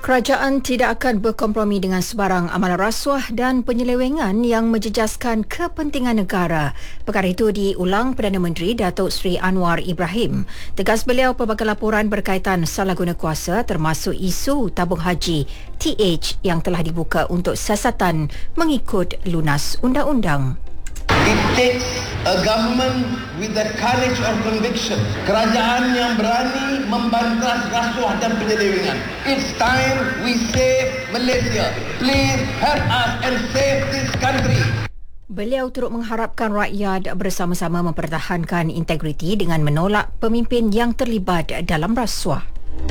Kerajaan tidak akan berkompromi dengan sebarang amalan rasuah dan penyelewengan yang menjejaskan kepentingan negara. Perkara itu diulang Perdana Menteri Datuk Seri Anwar Ibrahim. Tegas beliau pelbagai laporan berkaitan salah guna kuasa termasuk isu tabung haji TH yang telah dibuka untuk siasatan mengikut lunas undang-undang. It takes a government with the courage of conviction. Kerajaan yang berani membantah rasuah dan penyelewengan. It's time we save Malaysia. Please help us and save this country. Beliau turut mengharapkan rakyat bersama-sama mempertahankan integriti dengan menolak pemimpin yang terlibat dalam rasuah.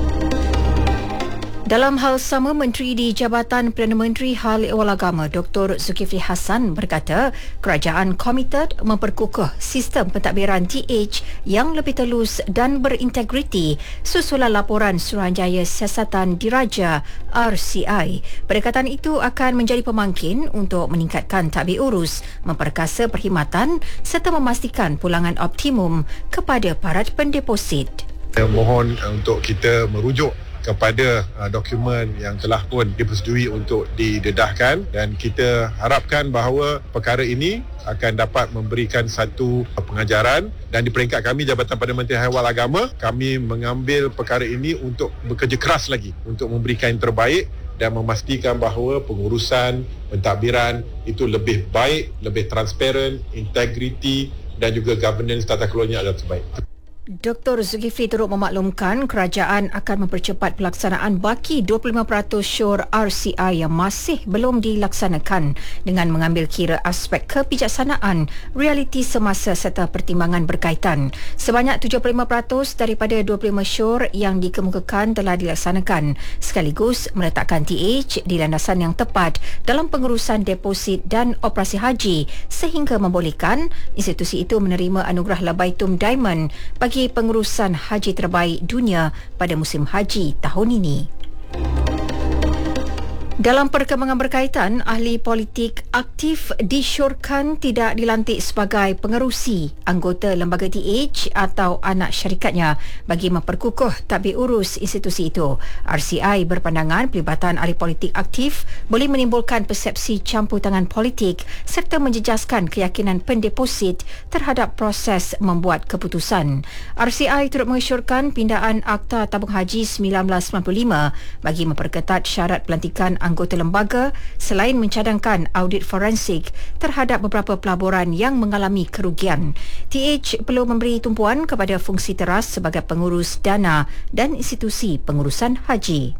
Dalam hal sama, Menteri di Jabatan Perdana Menteri Hal Ehwal Agama Dr. Zulkifli Hassan berkata kerajaan komited memperkukuh sistem pentadbiran TH yang lebih telus dan berintegriti susulan laporan Suruhanjaya Siasatan Diraja RCI. Pendekatan itu akan menjadi pemangkin untuk meningkatkan tadbir urus, memperkasa perkhidmatan serta memastikan pulangan optimum kepada para pendeposit. Saya mohon untuk kita merujuk kepada dokumen yang telah pun dipersetujui untuk didedahkan, dan kita harapkan bahawa perkara ini akan dapat memberikan satu pengajaran, dan di peringkat kami Jabatan Perdana Menteri Ehwal Agama, kami mengambil perkara ini untuk bekerja keras lagi untuk memberikan yang terbaik dan memastikan bahawa pengurusan pentadbiran itu lebih baik, lebih transparan, integriti dan juga governance tata kelolanya adalah terbaik. Dr. Zulkifli turut memaklumkan kerajaan akan mempercepat pelaksanaan baki 25% syur RCI yang masih belum dilaksanakan dengan mengambil kira aspek kebijaksanaan, realiti semasa serta pertimbangan berkaitan. Sebanyak 75% daripada 25 syur yang dikemukakan telah dilaksanakan, sekaligus meletakkan TH di landasan yang tepat dalam pengurusan deposit dan operasi haji sehingga membolehkan institusi itu menerima anugerah Labaitum Diamond bagi pengurusan haji terbaik dunia pada musim haji tahun ini. Dalam perkembangan berkaitan, ahli politik aktif disyorkan tidak dilantik sebagai pengerusi anggota lembaga TH atau anak syarikatnya bagi memperkukuh tadbir urus institusi itu. RCI berpandangan pelibatan ahli politik aktif boleh menimbulkan persepsi campur tangan politik serta menjejaskan keyakinan pendeposit terhadap proses membuat keputusan. RCI turut mengesyorkan pindaan Akta Tabung Haji 1995 bagi memperketat syarat pelantikan anggota lembaga selain mencadangkan audit forensik terhadap beberapa pelaburan yang mengalami kerugian. TH perlu memberi tumpuan kepada fungsi teras sebagai pengurus dana dan institusi pengurusan haji.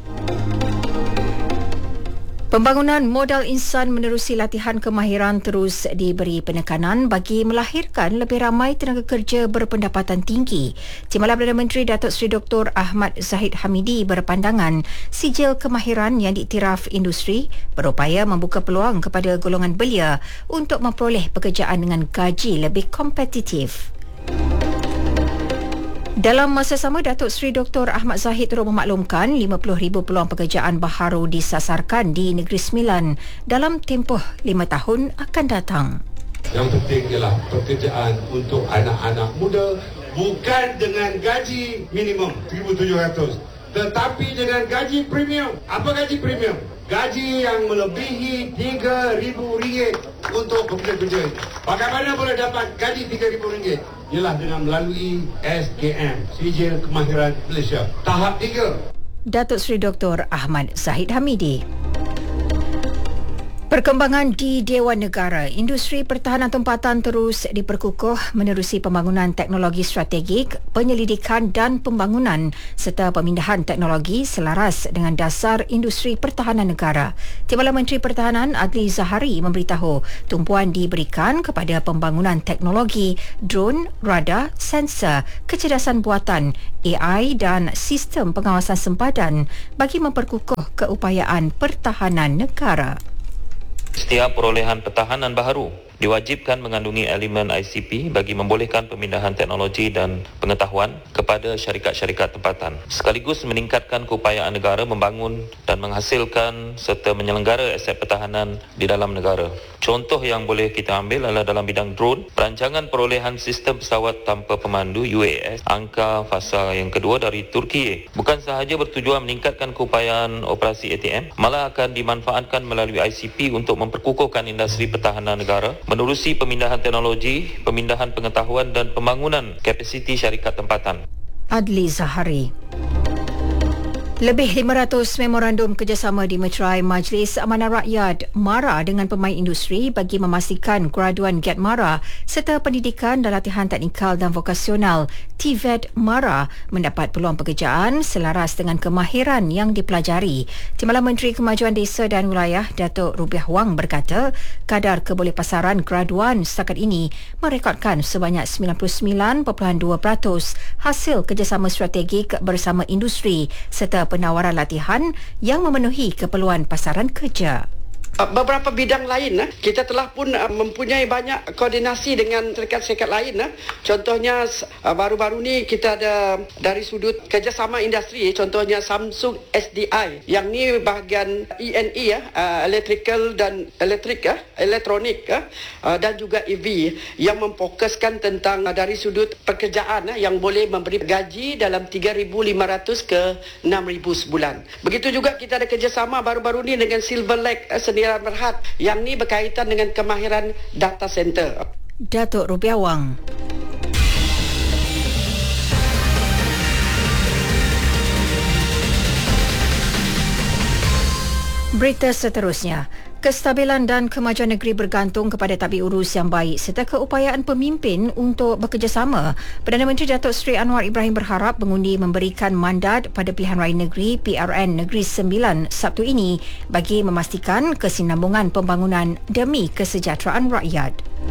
Pembangunan modal insan menerusi latihan kemahiran terus diberi penekanan bagi melahirkan lebih ramai tenaga kerja berpendapatan tinggi. Timbalan Perdana Menteri Datuk Seri Dr. Ahmad Zahid Hamidi berpandangan sijil kemahiran yang diiktiraf industri berupaya membuka peluang kepada golongan belia untuk memperoleh pekerjaan dengan gaji lebih kompetitif. Dalam masa sama, Datuk Seri Dr. Ahmad Zahid turut memaklumkan 50,000 peluang pekerjaan baharu disasarkan di Negeri Sembilan dalam tempoh 5 tahun akan datang. Yang penting ialah pekerjaan untuk anak-anak muda, bukan dengan gaji minimum 1,700, tetapi dengan gaji premium. Apa gaji premium? Gaji yang melebihi RM3,000 untuk pekerja-pekerja. Bagaimana boleh dapat gaji RM3,000? Ialah dengan melalui SKM, Sijil Kemahiran Malaysia. Tahap 3. Datuk Seri Dr. Ahmad Zahid Hamidi. Perkembangan di Dewan Negara, industri pertahanan tempatan terus diperkukuh menerusi pembangunan teknologi strategik, penyelidikan dan pembangunan serta pemindahan teknologi selaras dengan dasar industri pertahanan negara. Timbalan Menteri Pertahanan Adli Zahari memberitahu tumpuan diberikan kepada pembangunan teknologi, drone, radar, sensor, kecerdasan buatan, AI dan sistem pengawasan sempadan bagi memperkukuh keupayaan pertahanan negara. Setiap perolehan pertahanan baharu diwajibkan mengandungi elemen ICP bagi membolehkan pemindahan teknologi dan pengetahuan kepada syarikat-syarikat tempatan, sekaligus meningkatkan keupayaan negara membangun dan menghasilkan serta menyelenggara aset pertahanan di dalam negara. Contoh yang boleh kita ambil adalah dalam bidang drone, perancangan perolehan sistem pesawat tanpa pemandu UAS angka fasa yang kedua dari Turki bukan sahaja bertujuan meningkatkan keupayaan operasi ATM, malah akan dimanfaatkan melalui ICP untuk memperkukuhkan industri pertahanan negara, menerusi pemindahan teknologi, pemindahan pengetahuan dan pembangunan kapasiti syarikat tempatan. Adli Zahari. Lebih 500 memorandum kerjasama dimeterai Majlis Amanah Rakyat MARA dengan pemain industri bagi memastikan graduan GET MARA serta pendidikan dan latihan teknikal dan vokasional TVET MARA mendapat peluang pekerjaan selaras dengan kemahiran yang dipelajari. Timbalan Menteri Kemajuan Desa dan Wilayah Datuk Rubiah Wang berkata kadar kebolehpasaran graduan setakat ini merekodkan sebanyak 99.2% hasil kerjasama strategik bersama industri serta penawaran latihan yang memenuhi keperluan pasaran kerja. Beberapa bidang lain kita telah pun mempunyai banyak koordinasi dengan syarikat-syarikat lain. Contohnya baru-baru ni kita ada dari sudut kerjasama industri, contohnya Samsung SDI yang ni bahagian E&E electrical dan elektronik dan juga EV yang memfokuskan tentang dari sudut pekerjaan yang boleh memberi gaji dalam 3,500 ke 6,000 sebulan. Begitu juga kita ada kerjasama baru-baru ni dengan Silver Lake Sendirian Berhad yang ni berkaitan dengan kemahiran data center. Datuk Rubiah Wang. Berita seterusnya. Kestabilan dan kemajuan negeri bergantung kepada tabik urus yang baik serta keupayaan pemimpin untuk bekerjasama. Perdana Menteri Datuk Seri Anwar Ibrahim berharap mengundi memberikan mandat pada Pilihan Raya Negeri PRN Negeri Sembilan Sabtu ini bagi memastikan kesinambungan pembangunan demi kesejahteraan rakyat.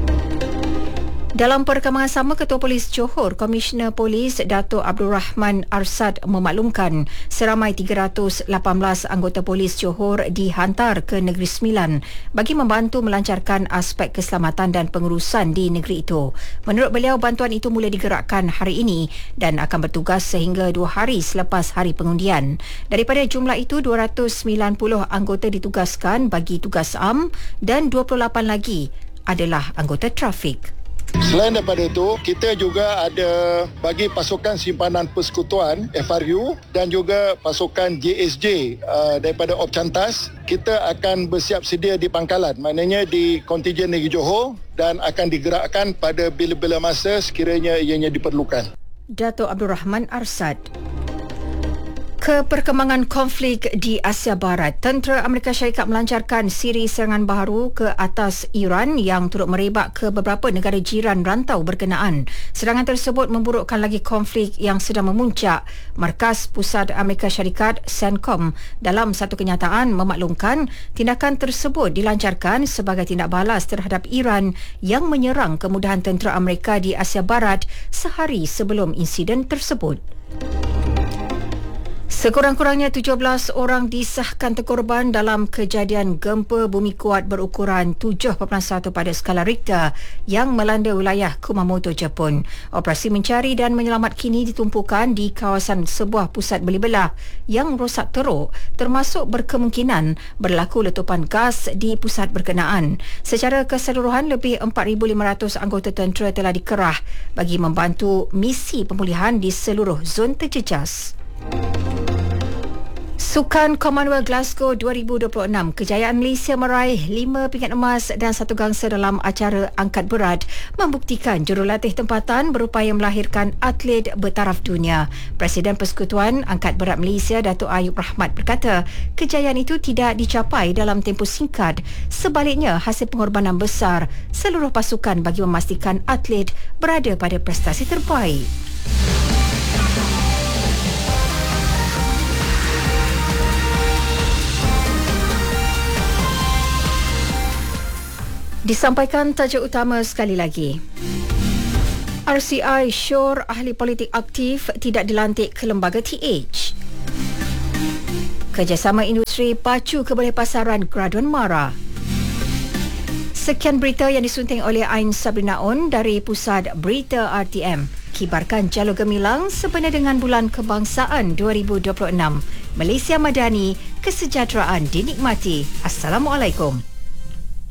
Dalam perkembangan sama, Ketua Polis Johor, Komisioner Polis Datuk Abdul Rahman Arsad memaklumkan seramai 318 anggota polis Johor dihantar ke Negeri Sembilan bagi membantu melancarkan aspek keselamatan dan pengurusan di negeri itu. Menurut beliau, bantuan itu mula digerakkan hari ini dan akan bertugas sehingga 2 hari selepas hari pengundian. Daripada jumlah itu, 290 anggota ditugaskan bagi tugas am dan 28 lagi adalah anggota trafik. Selain daripada itu, kita juga ada bagi pasukan simpanan persekutuan FRU dan juga pasukan JSJ daripada Op Cantas. Kita akan bersiap sedia di pangkalan, maknanya di kontijen negeri Johor, dan akan digerakkan pada bila-bila masa sekiranya ianya diperlukan. Datuk Abdul Rahman Arsad. Keperkembangan konflik di Asia Barat, tentera Amerika Syarikat melancarkan siri serangan baharu ke atas Iran yang turut merebak ke beberapa negara jiran rantau berkenaan. Serangan tersebut memburukkan lagi konflik yang sedang memuncak. Markas Pusat Amerika Syarikat CENTCOM dalam satu kenyataan memaklumkan tindakan tersebut dilancarkan sebagai tindak balas terhadap Iran yang menyerang kemudahan tentera Amerika di Asia Barat sehari sebelum insiden tersebut. Sekurang-kurangnya 17 orang disahkan terkorban dalam kejadian gempa bumi kuat berukuran 7.1 pada skala Richter yang melanda wilayah Kumamoto, Jepun. Operasi mencari dan menyelamat kini ditumpukan di kawasan sebuah pusat beli belah yang rosak teruk, termasuk berkemungkinan berlaku letupan gas di pusat berkenaan. Secara keseluruhan, lebih 4,500 anggota tentera telah dikerah bagi membantu misi pemulihan di seluruh zon terjejas. Sukan Commonwealth Glasgow 2026, kejayaan Malaysia meraih 5 pingat emas dan 1 gangsa dalam acara angkat berat membuktikan jurulatih tempatan berupaya melahirkan atlet bertaraf dunia. Presiden Persekutuan Angkat Berat Malaysia, Datuk Ayub Rahmat berkata, kejayaan itu tidak dicapai dalam tempoh singkat. Sebaliknya, hasil pengorbanan besar seluruh pasukan bagi memastikan atlet berada pada prestasi terbaik. Disampaikan tajuk utama sekali lagi. RCI syur ahli politik aktif tidak dilantik ke lembaga TH. Kerjasama industri pacu kebolehpasaran graduan MARA. Sekian berita yang disunting oleh Ain Sabrina On dari Pusat Berita RTM. Kibarkan jalur gemilang sempena dengan Bulan Kebangsaan 2026. Malaysia Madani, kesejahteraan dinikmati. Assalamualaikum.